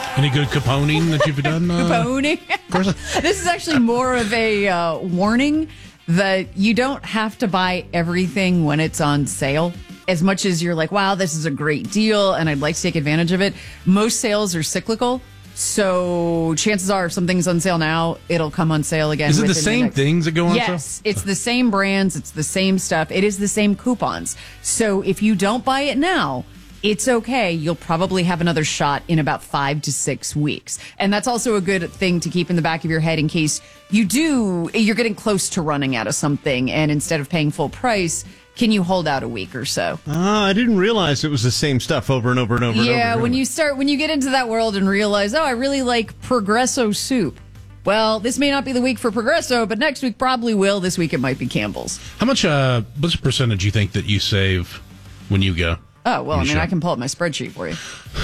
Any good couponing that you've done? Couponing? This is actually more of a warning that you don't have to buy everything when it's on sale. As much as you're like, wow, this is a great deal and I'd like to take advantage of it. Most sales are cyclical. So chances are if something's on sale now, it'll come on sale again. Is it the same things that go on sale? Yes, it's the same brands. It's the same stuff. It is the same coupons. So if you don't buy it now, it's okay. You'll probably have another shot in about 5 to 6 weeks. And that's also a good thing to keep in the back of your head in case you're getting close to running out of something. And instead of paying full price, can you hold out a week or so? I didn't realize it was the same stuff over and over and over and over. Yeah, when you get into that world and realize, I really like Progresso soup. Well, this may not be the week for Progresso, but next week probably will. This week it might be Campbell's. How much, what's the percentage you think that you save when you go? Oh, well, I can pull up my spreadsheet for you.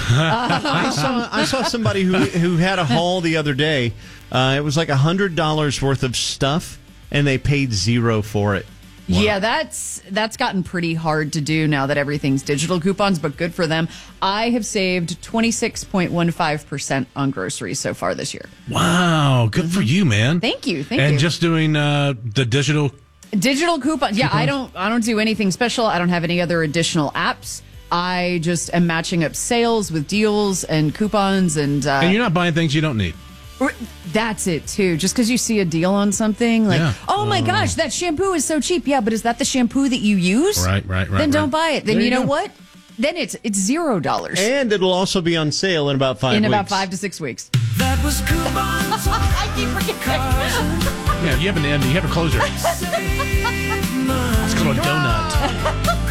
I saw somebody who had a haul the other day. It was like $100 worth of stuff, and they paid $0 for it. Wow. Yeah, that's gotten pretty hard to do now that everything's digital coupons, but good for them. I have saved 26.15% on groceries so far this year. Wow, good for you, man. Thank you. And just doing the digital coupons. Yeah, I don't do anything special. I don't have any other additional apps. I just am matching up sales with deals and coupons and you're not buying things you don't need. That's it, too. Just because you see a deal on something, like, oh, my gosh, that shampoo is so cheap. Yeah, but is that the shampoo that you use? Right. Then don't buy it. Then you know what? Then it's $0. And it'll also be on sale in about 5 weeks. In about 5 to 6 weeks. That was coupons. I keep forgetting. Yeah, you have an end. You have a closer. It's called a donut.